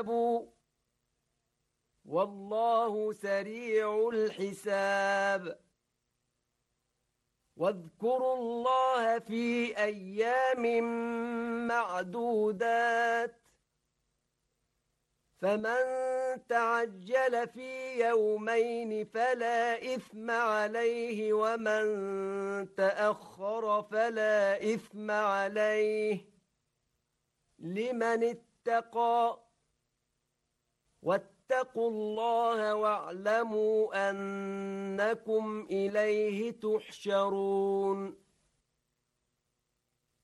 والله سريع الحساب واذكروا الله في أيام معدودات فمن تعجل في يومين فلا إثم عليه ومن تأخر فلا إثم عليه لمن اتقى واتقوا الله واعلموا أنكم إليه تحشرون